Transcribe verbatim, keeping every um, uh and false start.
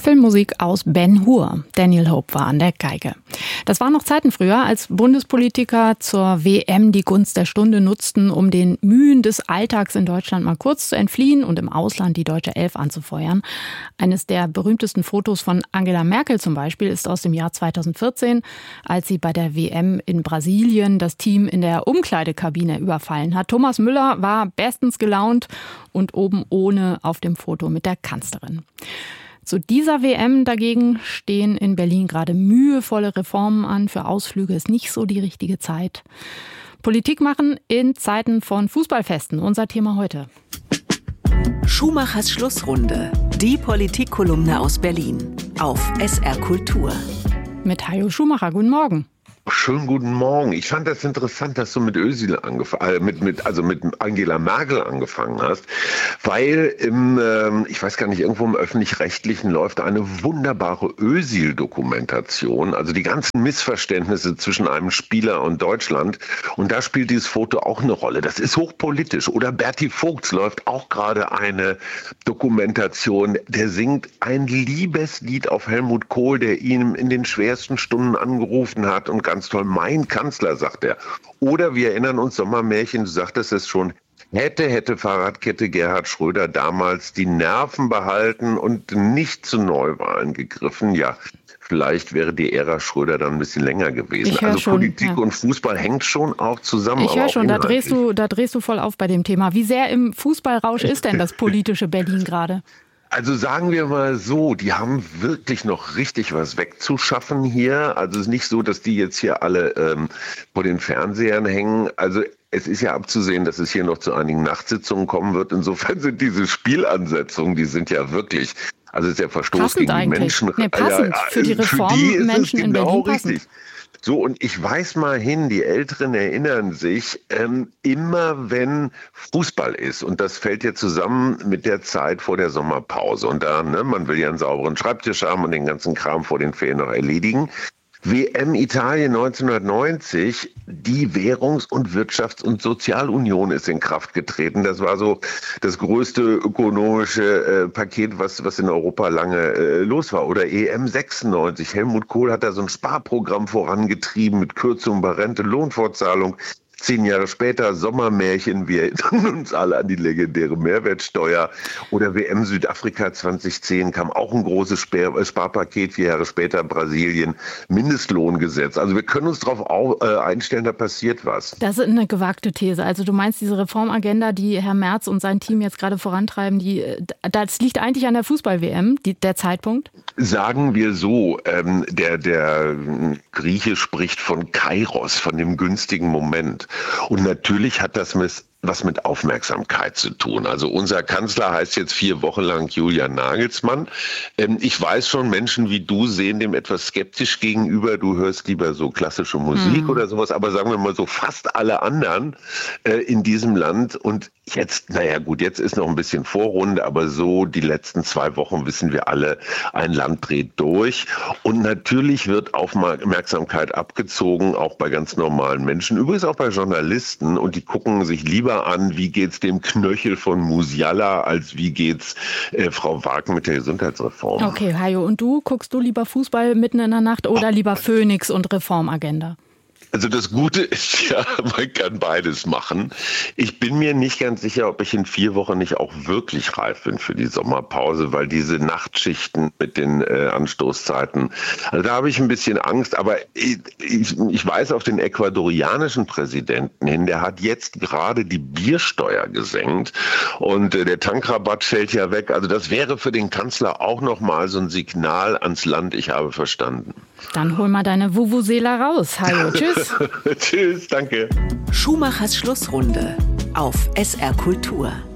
Filmmusik aus Ben Hur. Daniel Hope war an der Geige. Das waren noch Zeiten früher, als Bundespolitiker zur W M die Gunst der Stunde nutzten, um den Mühen des Alltags in Deutschland mal kurz zu entfliehen und im Ausland die deutsche Elf anzufeuern. Eines der berühmtesten Fotos von Angela Merkel zum Beispiel ist aus dem Jahr zweitausendvierzehn, als sie bei der W M in Brasilien das Team in der Umkleidekabine überfallen hat. Thomas Müller war bestens gelaunt und oben ohne auf dem Foto mit der Kanzlerin. Zu dieser W M dagegen stehen in Berlin gerade mühevolle Reformen an. Für Ausflüge ist nicht so die richtige Zeit. Politik machen in Zeiten von Fußballfesten. Unser Thema heute. Schumachers Schlussrunde. Die Politikkolumne aus Berlin. Auf S R Kultur. Mit Hajo Schumacher. Guten Morgen. Schönen guten Morgen. Ich fand das interessant, dass du mit Özil angefangen, äh, mit, mit, also mit Angela Merkel angefangen hast, weil im, ähm, ich weiß gar nicht, irgendwo im Öffentlich-Rechtlichen läuft eine wunderbare Özil-Dokumentation, also die ganzen Missverständnisse zwischen einem Spieler und Deutschland. Und da spielt dieses Foto auch eine Rolle. Das ist hochpolitisch. Oder Berti Vogts läuft auch gerade eine Dokumentation, der singt ein Liebeslied auf Helmut Kohl, der ihn in den schwersten Stunden angerufen hat und ganz toll, mein Kanzler, sagt er. Oder wir erinnern uns, Sommermärchen, du sagtest es schon, hätte, hätte Fahrradkette Gerhard Schröder damals die Nerven behalten und nicht zu Neuwahlen gegriffen, ja, vielleicht wäre die Ära Schröder dann ein bisschen länger gewesen. Also schon, Politik ja. und Fußball hängt schon auch zusammen. Ich höre schon, da drehst du, da drehst du voll auf bei dem Thema. Wie sehr im Fußballrausch ist denn das politische Berlin gerade? Also sagen wir mal so, die haben wirklich noch richtig was wegzuschaffen hier. Also es ist nicht so, dass die jetzt hier alle ähm, vor den Fernsehern hängen. Also es ist ja abzusehen, dass es hier noch zu einigen Nachtsitzungen kommen wird. Insofern sind diese Spielansetzungen, die sind ja wirklich, also es ist der Verstoß passend gegen die eigentlich. Menschen. Nee, passend ja, für die Reform für die ist Menschen es in genau Berlin passend. Richtig. So, und ich weiß mal hin, die Älteren erinnern sich, ähm, immer wenn Fußball ist, und das fällt ja zusammen mit der Zeit vor der Sommerpause, und da, ne, man will ja einen sauberen Schreibtisch haben und den ganzen Kram vor den Ferien noch erledigen. W M Italien neunzehnhundertneunzig, die Währungs- und Wirtschafts- und Sozialunion ist in Kraft getreten. Das war so das größte ökonomische äh, Paket, was, was in Europa lange äh, los war. Oder E M sechsundneunzig. Helmut Kohl hat da so ein Sparprogramm vorangetrieben mit Kürzung bei Rente, Lohnfortzahlung. Zehn Jahre später Sommermärchen, wir erinnern uns alle an die legendäre Mehrwertsteuer. Oder W M Südafrika zweitausendzehn kam auch ein großes Spar- Sparpaket, vier Jahre später Brasilien, Mindestlohngesetz. Also wir können uns darauf einstellen, da passiert was. Das ist eine gewagte These. Also du meinst, diese Reformagenda, die Herr Merz und sein Team jetzt gerade vorantreiben, die, das liegt eigentlich an der Fußball-W M, die, der Zeitpunkt? Sagen wir so, ähm, der, der Grieche spricht von Kairos, von dem günstigen Moment. Und natürlich hat das was mit Aufmerksamkeit zu tun. Also unser Kanzler heißt jetzt vier Wochen lang Julian Nagelsmann. Ähm, ich weiß schon, Menschen wie du sehen dem etwas skeptisch gegenüber. Du hörst lieber so klassische Musik hm. oder sowas. Aber sagen wir mal so, fast alle anderen äh, in diesem Land. Und jetzt, naja gut, jetzt ist noch ein bisschen Vorrunde, aber so die letzten zwei Wochen wissen wir alle, ein Land dreht durch. Und natürlich wird Aufmerksamkeit abgezogen, auch bei ganz normalen Menschen. Übrigens auch bei Journalisten. Und die gucken sich lieber an, wie geht's dem Knöchel von Musiala, als wie geht's äh, Frau Wagen mit der Gesundheitsreform. Okay, Hajo, und du, guckst du lieber Fußball mitten in der Nacht oder lieber Phoenix und Reformagenda? Also das Gute ist ja, man kann beides machen. Ich bin mir nicht ganz sicher, ob ich in vier Wochen nicht auch wirklich reif bin für die Sommerpause, weil diese Nachtschichten mit den äh, Anstoßzeiten, also da habe ich ein bisschen Angst. Aber ich, ich, ich weiß auf den ecuadorianischen Präsidenten hin, der hat jetzt gerade die Biersteuer gesenkt und äh, der Tankrabatt fällt ja weg. Also das wäre für den Kanzler auch nochmal so ein Signal ans Land, ich habe verstanden. Dann hol mal deine Vuvuzela raus. Hajo, tschüss. Tschüss, danke. Schumachers Schlussrunde auf S R Kultur.